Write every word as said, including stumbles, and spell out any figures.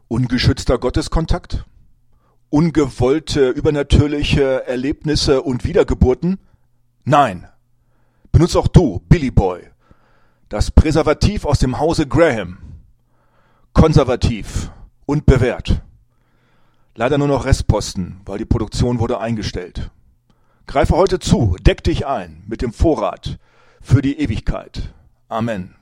Ungeschützter Gotteskontakt? Ungewollte übernatürliche Erlebnisse und Wiedergeburten? Nein. Benutz auch du, Billy Boy, das Präservativ aus dem Hause Graham. Konservativ und bewährt. Leider nur noch Restposten, weil die Produktion wurde eingestellt. Greife heute zu, deck dich ein mit dem Vorrat für die Ewigkeit. Amen.